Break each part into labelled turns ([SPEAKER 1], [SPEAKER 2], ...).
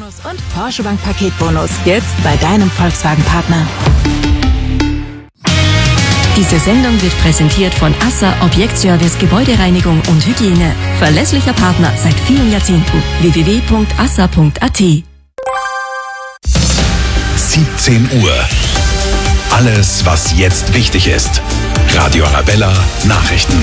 [SPEAKER 1] Bonus und Porsche Bank Paketbonus. Jetzt bei deinem Volkswagen-Partner.
[SPEAKER 2] Diese Sendung wird präsentiert von ASSA Objektservice Gebäudereinigung und Hygiene. Verlässlicher Partner seit vielen Jahrzehnten. www.assa.at
[SPEAKER 3] 17 Uhr. Alles, was jetzt wichtig ist. Radio Arabella Nachrichten.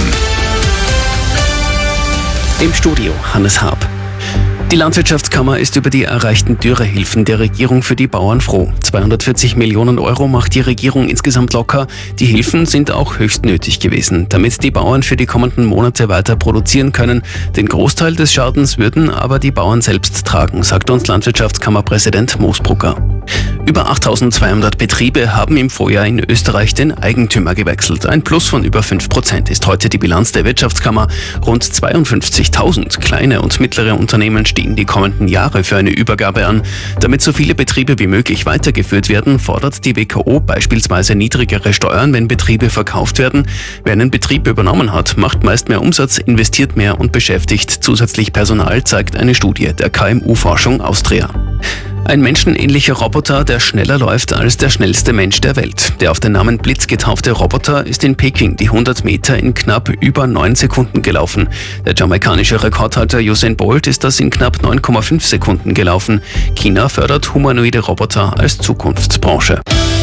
[SPEAKER 4] Im Studio Hannes Haab. Die Landwirtschaftskammer ist über die erreichten Dürrehilfen der Regierung für die Bauern froh. 240 Millionen Euro macht die Regierung insgesamt locker. Die Hilfen sind auch höchst nötig gewesen, damit die Bauern für die kommenden Monate weiter produzieren können. Den Großteil des Schadens würden aber die Bauern selbst tragen, sagt uns Landwirtschaftskammerpräsident Moosbrucker. Über 8.200 Betriebe haben im Vorjahr in Österreich den Eigentümer gewechselt. Ein Plus von über 5% ist heute die Bilanz der Wirtschaftskammer. Rund 52.000 kleine und mittlere Unternehmen stehen die kommenden Jahre für eine Übergabe an. Damit so viele Betriebe wie möglich weitergeführt werden, fordert die WKO beispielsweise niedrigere Steuern, wenn Betriebe verkauft werden. Wer einen Betrieb übernommen hat, macht meist mehr Umsatz, investiert mehr und beschäftigt zusätzlich Personal, zeigt eine Studie der KMU-Forschung Austria. Ein menschenähnlicher Roboter, der schneller läuft als der schnellste Mensch der Welt. Der auf den Namen Blitz getaufte Roboter ist in Peking die 100 Meter in knapp über 9 Sekunden gelaufen. Der jamaikanische Rekordhalter Usain Bolt ist das in knapp 9,5 Sekunden gelaufen. China fördert humanoide Roboter als Zukunftsbranche.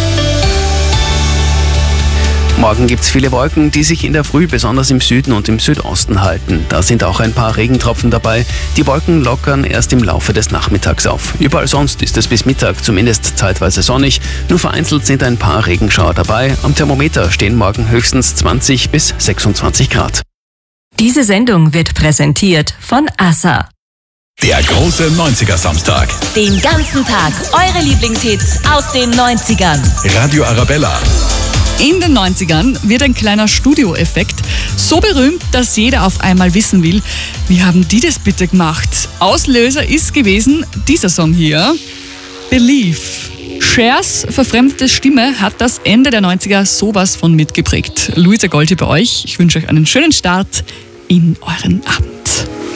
[SPEAKER 4] Morgen gibt's viele Wolken, die sich in der Früh besonders im Süden und im Südosten halten. Da sind auch ein paar Regentropfen dabei. Die Wolken lockern erst im Laufe des Nachmittags auf. Überall sonst ist es bis Mittag zumindest zeitweise sonnig. Nur vereinzelt sind ein paar Regenschauer dabei. Am Thermometer stehen morgen höchstens 20 bis 26 Grad.
[SPEAKER 2] Diese Sendung wird präsentiert von ASSA.
[SPEAKER 3] Der große 90er-Samstag.
[SPEAKER 5] Den ganzen Tag eure Lieblingshits aus den 90ern.
[SPEAKER 3] Radio Arabella.
[SPEAKER 6] In den 90ern wird ein kleiner Studioeffekt so berühmt, dass jeder auf einmal wissen will, wie haben die das bitte gemacht? Auslöser ist gewesen dieser Song hier, Believe. Chers verfremdete Stimme hat das Ende der 90er sowas von mitgeprägt. Luisa Golti bei euch. Ich wünsche euch einen schönen Start in euren Abend.